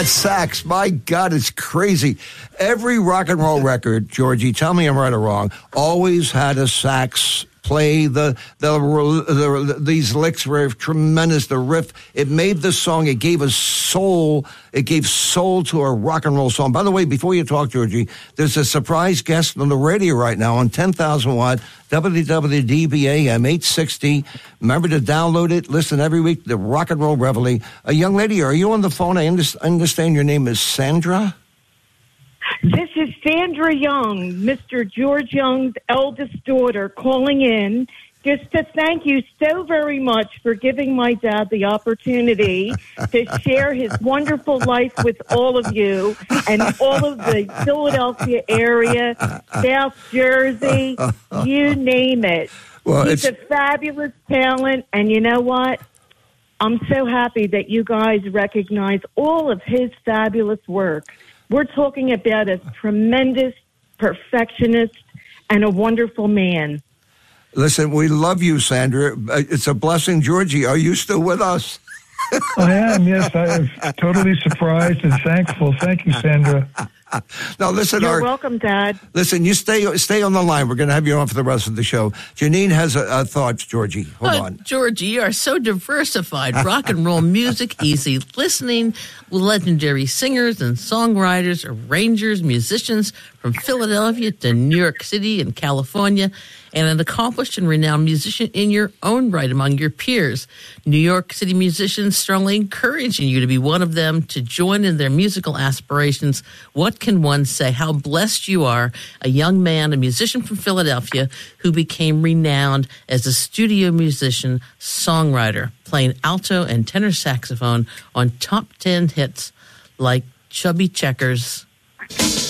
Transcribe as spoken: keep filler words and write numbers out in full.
Sax, my God, it's crazy. Every rock and roll record, Georgie, tell me I'm right or wrong, always had a sax play. The, the, the, the these licks were tremendous. The riff, it made the song. It gave us soul. It gave soul to a rock and roll song. By the way, before you talk, Georgie, there's a surprise guest on the radio right now on ten thousand watt W W D B A M eight sixty. Remember to download it. Listen every week. The Rock and Roll Reveille. A young lady, are you on the phone? I understand your name is Sandra. This is Sandra Young, Mister George Young's eldest daughter, calling in just to thank you so very much for giving my dad the opportunity to share his wonderful life with all of you and all of the Philadelphia area, South Jersey, you name it. Well, He's it's... a fabulous talent, and you know what? I'm so happy that you guys recognize all of his fabulous work. We're talking about a tremendous perfectionist and a wonderful man. Listen, we love you, Sandra. It's a blessing. Georgie, are you still with us? I am, yes. I am totally surprised and thankful. Thank you, Sandra. Now, listen, You're our, welcome, Dad. Listen, you stay stay on the line. We're going to have you on for the rest of the show. Janine has a, a thought, Georgie. Hold uh, on. Georgie, you are so diversified. Rock and roll music, easy listening, legendary singers and songwriters, arrangers, musicians from Philadelphia to New York City and California, and an accomplished and renowned musician in your own right among your peers. New York City musicians strongly encouraging you to be one of them, to join in their musical aspirations. What can one say? How blessed you are, a young man, a musician from Philadelphia who became renowned as a studio musician, songwriter, playing alto and tenor saxophone on top ten hits like Chubby Checkers,